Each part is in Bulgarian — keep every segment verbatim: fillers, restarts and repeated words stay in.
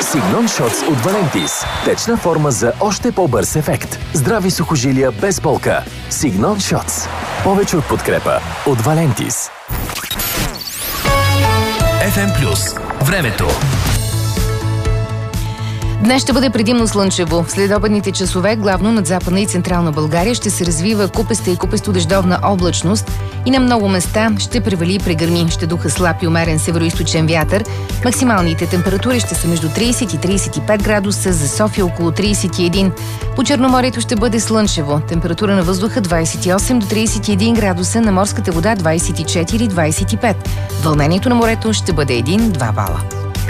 Сигнон Шотс от Валентис. Течна форма за още по-бърз ефект. Здрави сухожилия без болка. Сигнон Шотс. Повече от подкрепа от Валентис. еф ем Плюс. Времето. Днес ще бъде предимно слънчево. В следобедните часове, главно над Западна и Централна България, ще се развива купеста и купесто-дъждовна облачност и на много места ще превали и прегърми. Ще духа слаб и умерен североизточен вятър. Максималните температури ще са между трийсет и трийсет и пет градуса, за София около трийсет и един. По Черноморието ще бъде слънчево. Температура на въздуха двийсет и осем до трийсет и един градуса, на морската вода двийсет и четири до двийсет и пет. Вълнението на морето ще бъде един-два бала.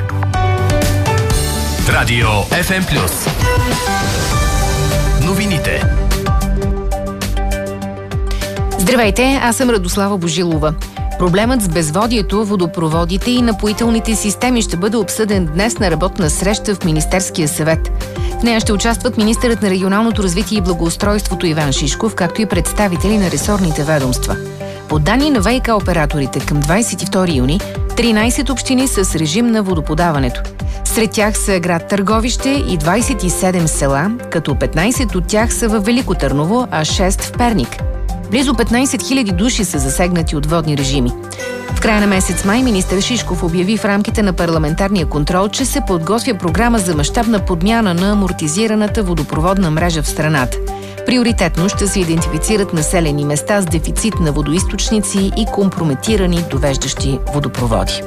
Радио еф ем Плюс. Новините. Здравейте, аз съм Радослава Божилова. Проблемът с безводието, водопроводите и напоителните системи ще бъде обсъден днес на работна среща в Министерския съвет. В нея ще участват министърът на регионалното развитие и благоустройството Иван Шишков, както и представители на ресорните ведомства. По данни на ВиК операторите към двийсет и втори юни, тринийсет общини са с режим на водоподаването. Сред тях са град Търговище и двийсет и седем села, като петнайсет от тях са във Велико Търново, а шест в Перник. Близо петнайсет хиляди души са засегнати от водни режими. В края на месец май министър Шишков обяви в рамките на парламентарния контрол, че се подготвя програма за мащабна подмяна на амортизираната водопроводна мрежа в страната. Приоритетно ще се идентифицират населени места с дефицит на водоизточници и компрометирани довеждащи водопроводи.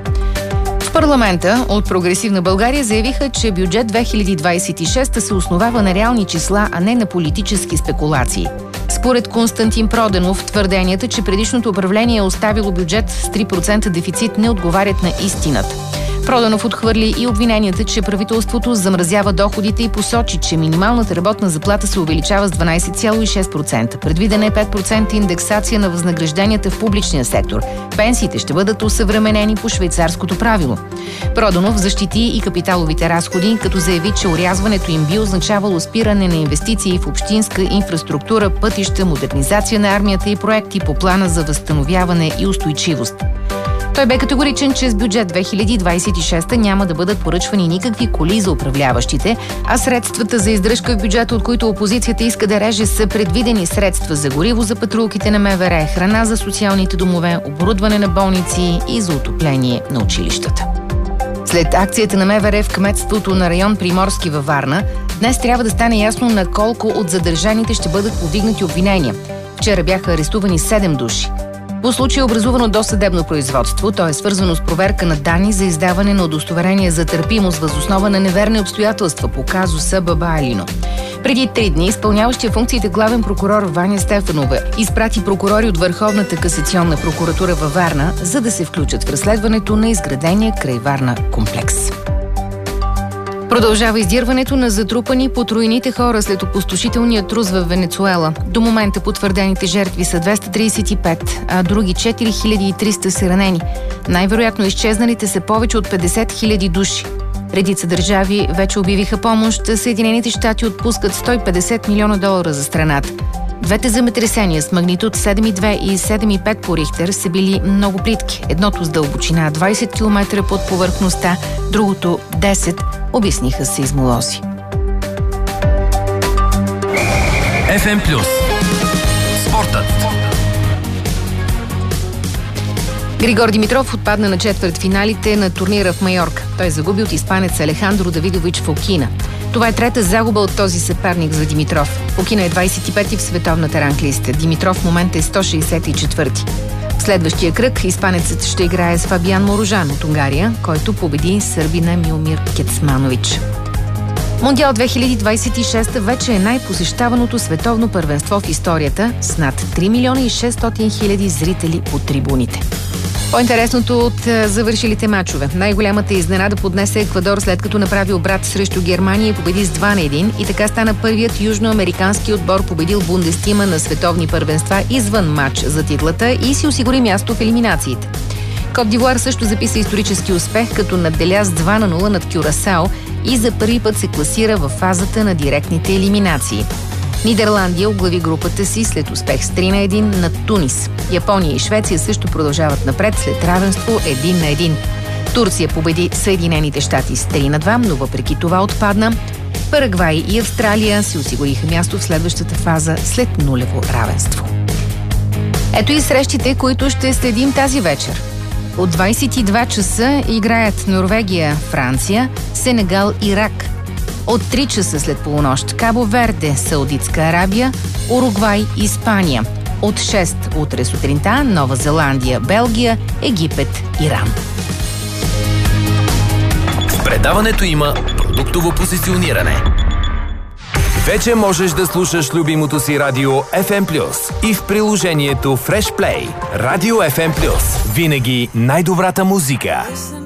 В парламента от Прогресивна България заявиха, че бюджет две хиляди двийсет и шеста се основава на реални числа, а не на политически спекулации. Според Константин Проданов, твърденията, че предишното управление е оставило бюджет с три процента дефицит, не отговарят на истината. Проданов отхвърли и обвиненията, че правителството замразява доходите и посочи, че минималната работна заплата се увеличава с дванайсет цяло и шест процента. Предвидена е пет процента индексация на възнагражденията в публичния сектор. Пенсиите ще бъдат осъвременени по швейцарското правило. Проданов защити и капиталовите разходи, като заяви, че орязването им би означавало спиране на инвестиции в общинска инфраструктура, пътища, модернизация на армията и проекти по плана за възстановяване и устойчивост. Той бе категоричен, че с бюджет две хиляди двийсет и шеста няма да бъдат поръчвани никакви коли за управляващите, а средствата за издръжка в бюджета, от които опозицията иска да реже, са предвидени средства за гориво за патрулките на МВР, храна за социалните домове, оборудване на болници и за отопление на училищата. След акцията на МВР в кметството на район Приморски във Варна, днес трябва да стане ясно на колко от задържаните ще бъдат повдигнати обвинения. Вчера бяха арестувани седем души. По случай е образувано досъдебно производство, то е свързано с проверка на данни за издаване на удостоверение за търпимост въз основа на неверни обстоятелства по казуса Баба Алино. Преди три дни изпълняващия функциите главен прокурор Ваня Стефанова изпрати прокурори от Върховната касационна прокуратура във Варна, за да се включат в разследването на изградения край Варна комплекс. Продължава издирването на затрупани под руините хора след опустошителния трус в Венецуела. До момента потвърдените жертви са двеста трийсет и пет, а други четири хиляди и триста са ранени. Най-вероятно изчезналите са повече от петдесет хиляди души. Редица държави вече обявиха помощ. Съединените щати отпускат сто и петдесет милиона долара за страната. Двете земетресения с магнитуд седем и две и седем и пет по Рихтер са били много плитки. Едното с дълбочина двайсет километра под повърхността, другото десет, обясниха сейзмолози. еф ем Плюс. Спортът. Григор Димитров отпадна на четвъртфиналите на турнира в Майорка. Той загуби от испанец Алехандро Давидович Фокина. Това е трета загуба от този съперник за Димитров. Фокина е двайсет и пети в световната ранглиста. Димитров в момента е сто шейсет и четвърти. В следващия кръг испанецът ще играе с Фабиан Морожан от Унгария, който победи сърбина Миломир Кецманович. Мондиал две хиляди двайсет и шеста вече е най-посещаваното световно първенство в историята с над три милиона и шестстотин хиляди зрители по трибуните. По-интересното от завършилите мачове. Най-голямата изненада поднесе Еквадор, след като направи обрат срещу Германия и победи с два на един, и така стана първият южноамерикански отбор, победил Бундестима на световни първенства извън матч за титлата и си осигури място в елиминациите. Кот д'Ивуар също записа исторически успех, като надделя с два на нула над Кюрасао и за първи път се класира в фазата на директните елиминации. Нидерландия оглави групата си след успех с три на един над Тунис. Япония и Швеция също продължават напред след равенство един на един. Турция победи Съединените щати с три на два, но въпреки това отпадна. Парагвай и Австралия си осигуриха място в следващата фаза след нулево равенство. Ето и срещите, които ще следим тази вечер. От двайсет и два часа играят Норвегия, Франция, Сенегал, Ирак. От три часа след полунощ Кабо Верде, Саудитска Арабия, Уругвай, Испания. От шест утре сутринта Нова Зеландия, Белгия, Египет, Иран. В предаването има продуктово позициониране. Вече можеш да слушаш любимото си радио еф ем плюс и в приложението Fresh Play. Радио еф ем плюс. Винаги най-добрата музика.